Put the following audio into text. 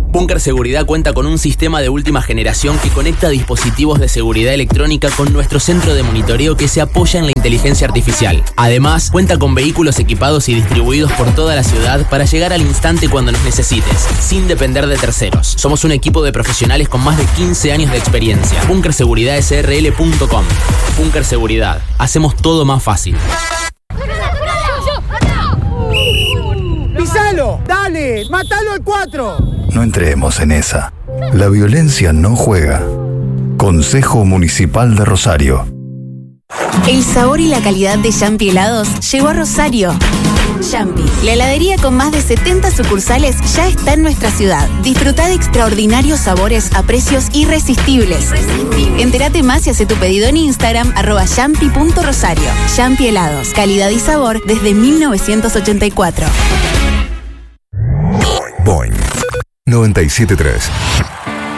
Búnker Seguridad cuenta con un sistema de última generación que conecta dispositivos de seguridad electrónica con nuestro centro de monitoreo que se apoya en la inteligencia artificial. Además, cuenta con vehículos equipados y distribuidos por toda la ciudad para llegar al instante cuando nos necesites, sin depender de terceros. Somos un equipo de profesionales con más de 15 años de experiencia. BunkerSeguridadSRL.com. Búnker Seguridad. Hacemos todo más fácil. ¡Pisalo! ¡Dale! ¡Mátalo al 4! No entremos en esa. La violencia no juega. Consejo Municipal de Rosario. El sabor y la calidad de Yampi Helados llegó a Rosario. Yampi, la heladería con más de 70 sucursales, ya está en nuestra ciudad. Disfruta de extraordinarios sabores a precios irresistibles. Entérate más y hace tu pedido en Instagram @yampi.rosario. Yampi Helados, calidad y sabor desde 1984. Boing 97.3